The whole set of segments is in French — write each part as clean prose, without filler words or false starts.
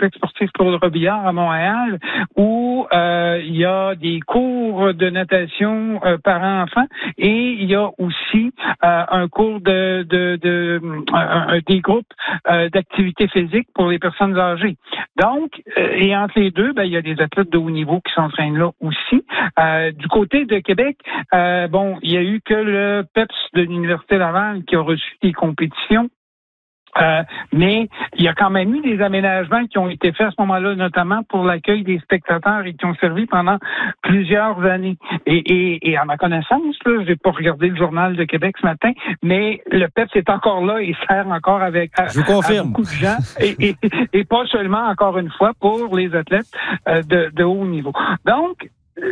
complexe sportif Claude Robillard à Montréal, où il y a des cours de natation parents-enfants et il y a aussi un cours des groupes d'activité physique pour les personnes âgées. Donc, et entre les deux, il y a des athlètes de haut niveau qui s'entraînent là aussi. Du côté de Québec, il y a eu que le PEPS de l'Université Laval qui a reçu des compétitions. Mais il y a quand même eu des aménagements qui ont été faits à ce moment-là, notamment pour l'accueil des spectateurs et qui ont servi pendant plusieurs années. Et à ma connaissance, là, j'ai pas regardé le Journal de Québec ce matin, mais le PEPS est encore là et sert encore à beaucoup de gens et pas seulement, encore une fois, pour les athlètes de haut niveau. Donc,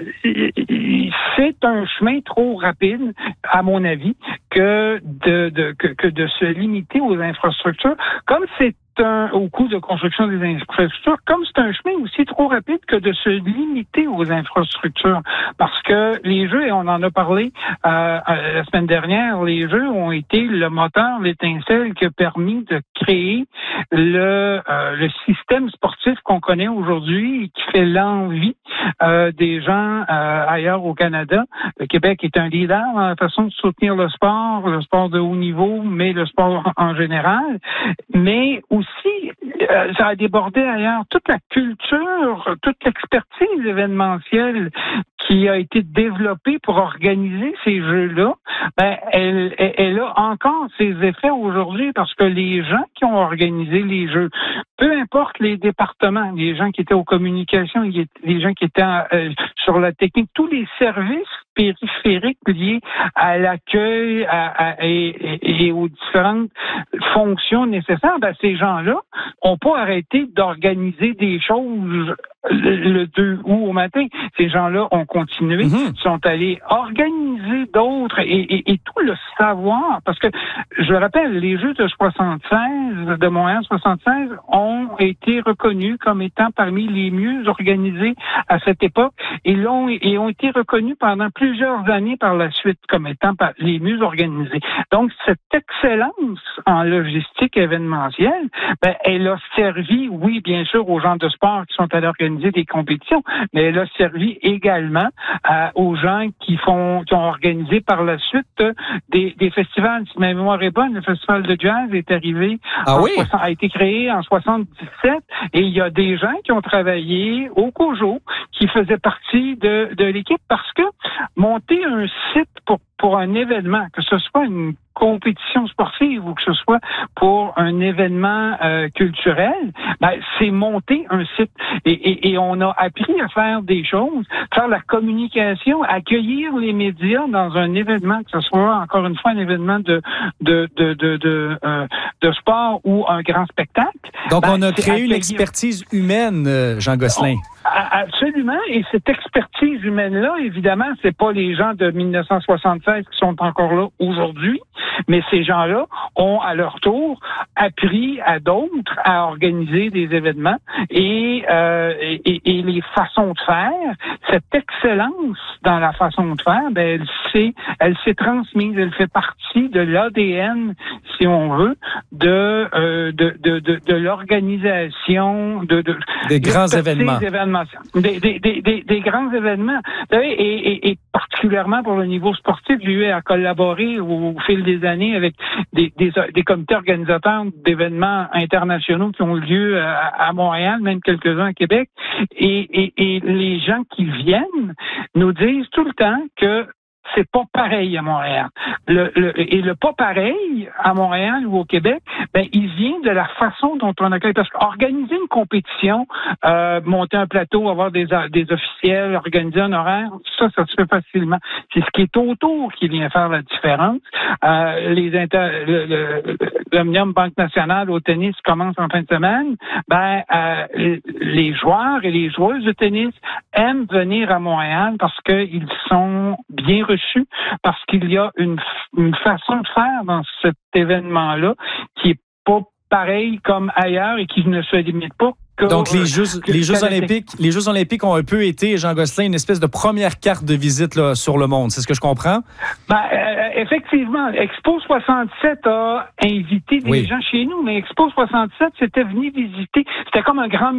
c'est un chemin trop rapide, à mon avis, que de se limiter aux infrastructures, comme c'est au coût de construction des infrastructures, comme c'est un chemin aussi trop rapide que de se limiter aux infrastructures. Parce que les jeux, et on en a parlé la semaine dernière, les jeux ont été le moteur, l'étincelle qui a permis de créer le système sportif qu'on connaît aujourd'hui et qui fait l'envie des gens ailleurs au Canada. Le Québec est un leader dans la façon de soutenir le sport de haut niveau, mais le sport en général. Mais aussi, ça a débordé ailleurs. Toute la culture, toute l'expertise événementielle qui a été développée pour organiser ces jeux-là, elle a encore ses effets aujourd'hui parce que les gens qui ont organisé les jeux, peu importe les départements, les gens qui étaient aux communications, les gens qui étaient sur la technique, tous les services périphériques liés à l'accueil et aux différentes fonctions nécessaires, ces gens-là n'ont pas arrêté d'organiser des choses le 2 août au matin. Ces gens-là ont continué, sont allés organiser d'autres et tout le savoir, parce que, je le rappelle, les Jeux de Montréal 76 ont été reconnus comme étant parmi les mieux organisés à cette époque et ont été reconnus pendant plusieurs années par la suite comme étant les mieux organisés. Donc, cette excellence en logistique événementielle, elle a servi, oui, bien sûr, aux gens de sport qui sont allés organiser des compétitions, mais elle a servi également aux gens qui ont organisé par la suite des festivals. Si ma mémoire est bonne, le festival de jazz est arrivé a été créé en 77 et il y a des gens qui ont travaillé au COJO qui faisaient partie de l'équipe parce que monter un site pour un événement, que ce soit une compétition sportive ou que ce soit pour un événement culturel, c'est monter un site. Et on a appris à faire des choses, faire la communication, accueillir les médias dans un événement, que ce soit encore une fois un événement de sport ou un grand spectacle. Donc on a créé une expertise humaine, Jean Gosselin. Absolument. Et cette expertise humaine-là, évidemment, c'est pas les gens de 1976 qui sont encore là aujourd'hui, mais ces gens-là ont, à leur tour, appris à d'autres à organiser des événements et les façons de faire. Cette excellence dans la façon de faire, elle s'est transmise, elle fait partie de l'ADN, si on veut, de l'organisation des grands événements. Des grands événements. Vous savez, et particulièrement pour le niveau sportif, j'ai eu à collaborer au fil des années avec des comités organisateurs d'événements internationaux qui ont eu lieu à Montréal, même quelques-uns à Québec. Et les gens qui viennent nous disent tout le temps que c'est pas pareil à Montréal. Le pas pareil à Montréal ou au Québec, il vient de la façon dont on accueille. Parce qu'organiser une compétition, monter un plateau, avoir des officiels, organiser un horaire, ça se fait facilement. C'est ce qui est autour qui vient faire la différence. L'Omnium Banque Nationale au tennis commence en fin de semaine. Les joueurs et les joueuses de tennis aiment venir à Montréal parce qu'ils sont bien reçus, parce qu'il y a une façon de faire dans cet événement-là qui est pas pareil comme ailleurs et qui ne se limite pas. Donc, les Jeux olympiques ont un peu été, Jean Gosselin, une espèce de première carte de visite là, sur le monde. C'est ce que je comprends? Effectivement, Expo 67 a invité des gens chez nous, mais Expo 67, c'était venu visiter. C'était comme un grand